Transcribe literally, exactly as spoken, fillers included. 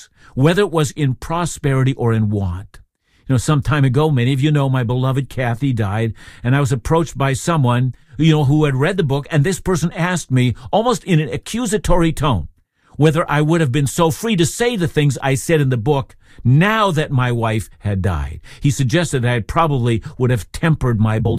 whether it was in prosperity or in want. You know, some time ago, many of you know my beloved Kathy died, and I was approached by someone, you know, who had read the book, and this person asked me, almost in an accusatory tone, whether I would have been so free to say the things I said in the book now that my wife had died. He suggested that I probably would have tempered my bold